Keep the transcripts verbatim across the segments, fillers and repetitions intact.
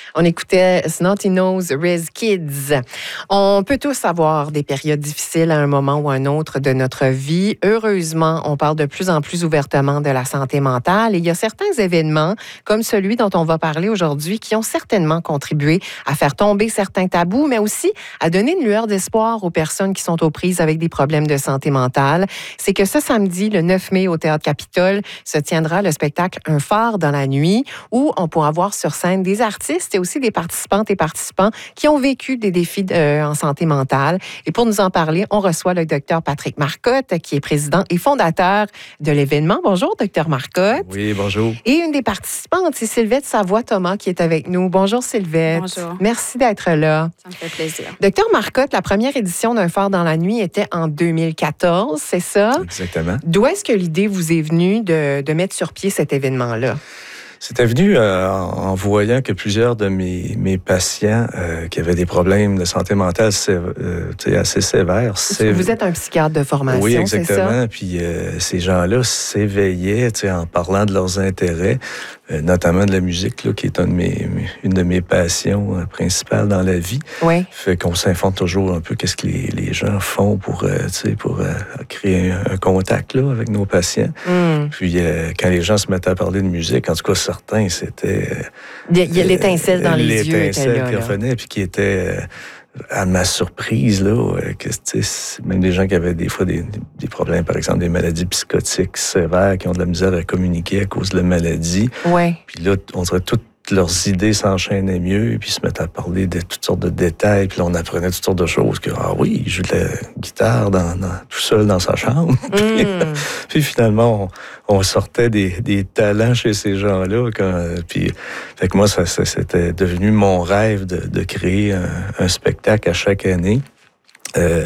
On écoutait Snotty Nose Riz Kids. On peut tous avoir des périodes difficiles à un moment ou à un autre de notre vie. Heureusement, on parle de plus en plus ouvertement de la santé mentale et il y a certains événements, comme celui dont on va parler aujourd'hui, qui ont certainement contribué à faire tomber certains tabous, mais aussi à donner une lueur d'espoir aux personnes qui sont aux prises avec des problèmes de santé mentale. C'est que ce samedi, le neuf mai, au Théâtre Capitole, se tiendra le spectacle Un phare dans la nuit, où on pourra voir sur scène des artistes et aussi des participantes et participants qui ont vécu des défis euh, en santé mentale. Et pour nous en parler, on reçoit le docteur Patrick Marcotte, qui est président et fondateur de l'événement. Bonjour, docteur Marcotte. Oui, bonjour. Et une des participantes, c'est Sylvette Savoie-Thomas qui est avec nous. Bonjour, Sylvette. Bonjour. Merci d'être là. Ça me fait plaisir. Docteur Marcotte, la première édition d'Un phare dans la nuit était en deux mille quatorze, c'est ça? Exactement. D'où est-ce que l'idée vous est venue de, de mettre sur pied cet événement-là? C'était venu euh, en voyant que plusieurs de mes, mes patients euh, qui avaient des problèmes de santé mentale euh, assez sévères. C'est... Vous êtes un psychiatre de formation, oui, exactement. C'est ça? Puis euh, ces gens-là s'éveillaient en parlant de leurs intérêts, euh, notamment de la musique, là, qui est un de mes, une de mes passions euh, principales dans la vie. Oui. Fait qu'on s'informe toujours un peu qu'est-ce que les, les gens font pour, euh, pour euh, créer un, un contact là, avec nos patients. Mm. Puis euh, quand les gens se mettaient à parler de musique, en tout cas, certains, c'était... Il y a l'étincelle dans les yeux. L'étincelle qui revenait, puis qui était, euh, à ma surprise, là, que, même des gens qui avaient des fois des, des problèmes, par exemple, des maladies psychotiques sévères, qui ont de la misère à communiquer à cause de la maladie. Ouais. Puis là, on dirait toutes leurs idées s'enchaînaient mieux, puis se mettaient à parler de toutes sortes de détails, puis là, on apprenait toutes sortes de choses, que, ah oui, il joue de la guitare dans, dans, tout seul dans sa chambre. Mm. puis, puis finalement, on, on sortait des, des talents chez ces gens-là. Quand, puis, fait que moi, ça, ça, c'était devenu mon rêve de, de créer un, un spectacle à chaque année. Euh,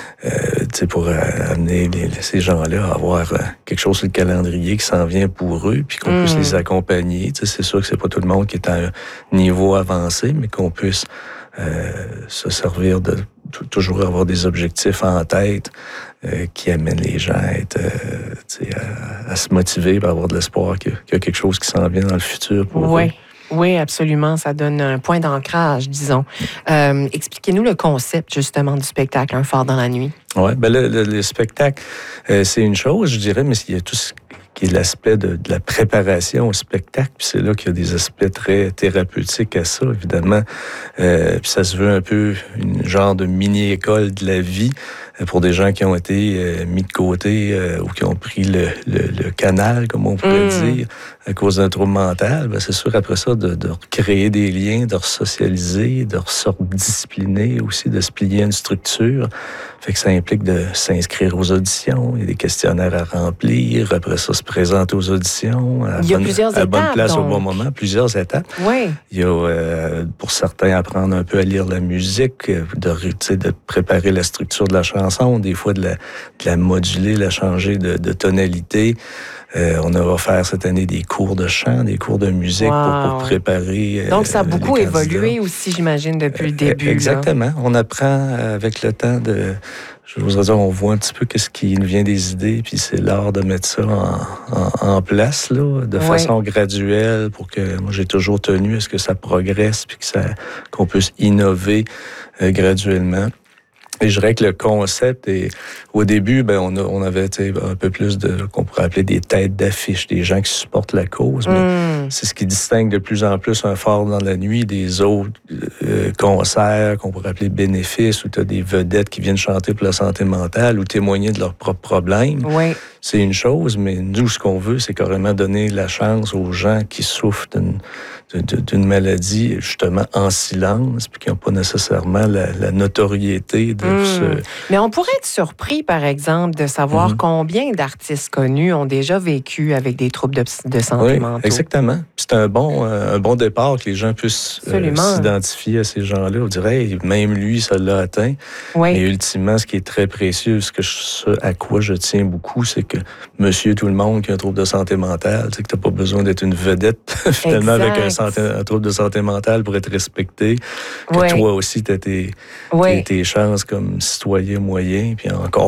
euh, pour euh, amener les, ces gens-là à avoir euh, quelque chose sur le calendrier qui s'en vient pour eux, puis qu'on mmh. puisse les accompagner. T'sais, c'est sûr que c'est pas tout le monde qui est à un niveau avancé, mais qu'on puisse euh, se servir de t- toujours avoir des objectifs en tête euh, qui amènent les gens à, être, euh, à, à se motiver, à avoir de l'espoir qu'il y a, qu'il y a quelque chose qui s'en vient dans le futur pour oui. eux. Oui, absolument. Ça donne un point d'ancrage, disons. Euh, expliquez-nous le concept, justement, du spectacle Un phare dans la nuit. Oui, ben le, le, le spectacle, euh, c'est une chose, je dirais, mais il y a tout ce qui est l'aspect de, de la préparation au spectacle. Puis c'est là qu'il y a des aspects très thérapeutiques à ça, évidemment. Euh, puis ça se veut un peu une genre de mini-école de la vie pour des gens qui ont été euh, mis de côté euh, ou qui ont pris le, le, le canal, comme on pourrait mmh. dire, à cause d'un trouble mental. Ben, c'est sûr, après ça, de, de créer des liens, de resocialiser, de rediscipliner aussi, de se plier à une structure. Fait que ça implique de s'inscrire aux auditions, il y a des questionnaires à remplir, après ça, se présenter aux auditions, à, il y a bonne, plusieurs à étapes, bonne place donc. Au bon moment, plusieurs étapes. Oui. Il y a, euh, pour certains, apprendre un peu à lire la musique, de, de préparer la structure de la chanson, des fois de la, de la moduler, la changer de, de tonalité. Euh, on a offert cette année des cours de chant, des cours de musique wow. pour, pour préparer. Donc, ça a beaucoup euh, évolué aussi, j'imagine, depuis le début. Euh, exactement. Là. On apprend avec le temps de... Je voudrais dire, on voit un petit peu qu'est-ce qui nous vient des idées, puis c'est l'art de mettre ça en, en, en place, là, de oui. façon graduelle, pour que... Moi, j'ai toujours tenu à ce que ça progresse, puis que ça, qu'on puisse innover euh, graduellement. Et je dirais que le concept est, au début, ben on, a, on avait un peu plus de qu'on pourrait appeler des têtes d'affiche, des gens qui supportent la cause. Mais mm. c'est ce qui distingue de plus en plus Un phare dans la nuit des autres euh, concerts qu'on pourrait appeler bénéfices, où tu as des vedettes qui viennent chanter pour la santé mentale ou témoigner de leurs propres problèmes. Oui. C'est une chose, mais nous, ce qu'on veut, c'est carrément donner la chance aux gens qui souffrent d'une, d'une maladie, justement, en silence, puis qui n'ont pas nécessairement la, la notoriété de mmh. ce... Mais on pourrait être surpris, par exemple, de savoir mmh. combien d'artistes connus ont déjà vécu avec des troubles de, de santé oui, mentale. Exactement. C'est un bon, euh, un bon départ que les gens puissent euh, s'identifier à ces gens-là. On dirait, hey, même lui, ça l'a atteint. Oui. Mais ultimement, ce qui est très précieux, ce, que je, ce à quoi je tiens beaucoup, c'est que monsieur tout le monde qui a un trouble de santé mentale, tu sais, que tu n'as pas besoin d'être une vedette, finalement, exact. Avec un, santé, un trouble de santé mentale pour être respecté. Que oui. Toi aussi, tu as tes, oui. tes, tes chances comme citoyen moyen, puis encore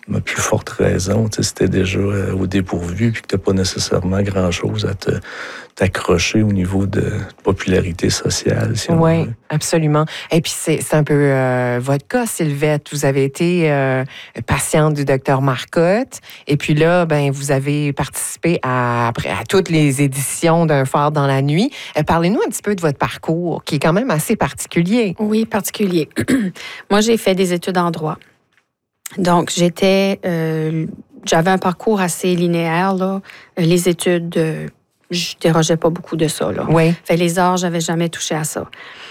ma plus forte raison, tu sais, c'était déjà euh, au dépourvu, puis que tu n'as pas nécessairement grand-chose à te, t'accrocher au niveau de popularité sociale, si on Oui, veut. absolument. Et puis, c'est, c'est un peu euh, votre cas, Sylvette. Vous avez été euh, patiente du docteur Marcotte. Et puis là, ben, vous avez participé à, à toutes les éditions d'Un phare dans la nuit. Euh, parlez-nous un petit peu de votre parcours, qui est quand même assez particulier. Oui, particulier. Moi, j'ai fait des études en droit. Donc, j'étais... Euh, j'avais un parcours assez linéaire, là. Les études... Euh, je dérogeais pas beaucoup de ça, là. Oui. Fait les arts, j'avais jamais touché à ça.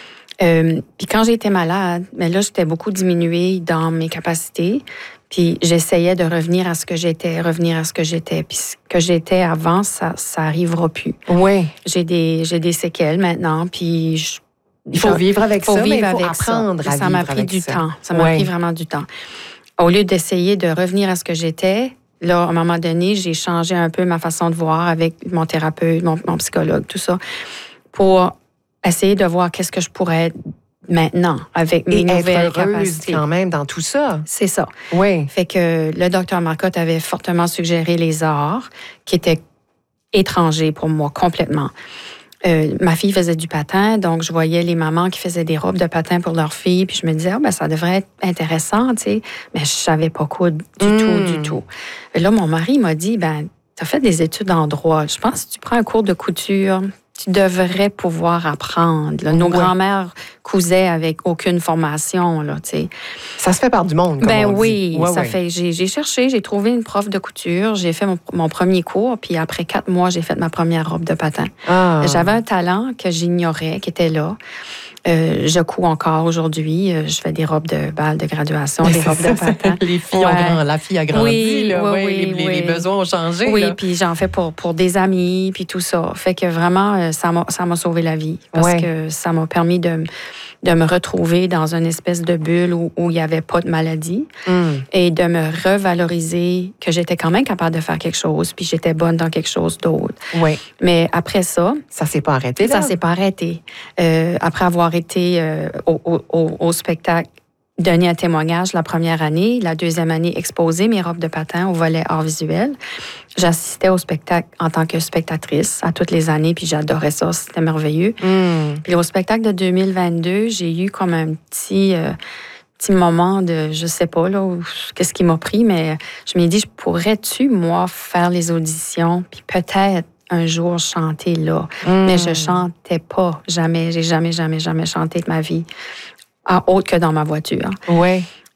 Euh, puis quand j'ai été malade, mais là, j'étais beaucoup diminuée dans mes capacités. Puis j'essayais de revenir à ce que j'étais, revenir à ce que j'étais. Puis ce que j'étais avant, ça, ça arrivera plus. Oui. J'ai des, j'ai des séquelles maintenant, puis je, il faut vivre avec faut ça, vivre mais il faut avec apprendre ça. à ça vivre m'a pris avec du ça. temps. Ça m'a Oui. pris vraiment du temps. Au lieu d'essayer de revenir à ce que j'étais, là, à un moment donné, j'ai changé un peu ma façon de voir avec mon thérapeute, mon, mon psychologue, tout ça, pour essayer de voir qu'est-ce que je pourrais être maintenant avec mes Et nouvelles être heureuse capacités. quand même dans tout ça. C'est ça. Oui. Fait que le docteur Marcotte avait fortement suggéré les arts, qui étaient étrangers pour moi complètement. Euh, ma fille faisait du patin, donc je voyais les mamans qui faisaient des robes de patin pour leurs filles, puis je me disais, ah, ben, ça devrait être intéressant, tu sais. Mais je savais pas quoi du Mm. tout, du tout. Et là, mon mari m'a dit, ben, tu as fait des études en droit. Je pense que si tu prends un cours de couture, tu devrais pouvoir apprendre. Là, nos Ouais. grands-mères cousaient avec aucune formation, là, tu sais. Ça se fait par du monde, comme Ben on dit. oui, Ouais, ça ouais. fait. J'ai, j'ai cherché, j'ai trouvé une prof de couture, j'ai fait mon, mon premier cours, puis après quatre mois, j'ai fait ma première robe de patin. Ah. J'avais un talent que j'ignorais, qui était là. Euh, je couds encore aujourd'hui. Euh, Je fais des robes de bal de graduation, des C'est robes ça, de patin. Les filles ont Ouais. grand- la fille a grandi, Oui, là, oui, ouais, oui, les, les- oui. les besoins ont changé. Oui, là. puis j'en fais pour, pour des amis, puis tout ça. Fait que vraiment, euh, ça m'a, ça m'a sauvé la vie. Parce Ouais. que ça m'a permis de, m- de me retrouver dans une espèce de bulle où où il n'y avait pas de maladie Mm. et de me revaloriser que j'étais quand même capable de faire quelque chose, puis j'étais bonne dans quelque chose d'autre. Oui, Mais après ça, ça s'est pas arrêté. ça là. s'est pas arrêté. Euh, après avoir été euh, au, au- au- au spectacle, donner un témoignage la première année, la deuxième année, exposer mes robes de patin au volet art visuel. J'assistais au spectacle en tant que spectatrice à toutes les années, puis j'adorais ça, c'était merveilleux. Mm. Puis au spectacle de deux mille vingt-deux, j'ai eu comme un petit, euh, petit moment de, je sais pas, là, où- qu'est-ce qui m'a pris, mais je m'ai dit, je pourrais-tu, moi, faire les auditions, puis peut-être un jour chanter là. Mm. Mais je chantais pas, jamais, j'ai jamais, jamais, jamais chanté de ma vie, en autre que dans ma voiture. Oui.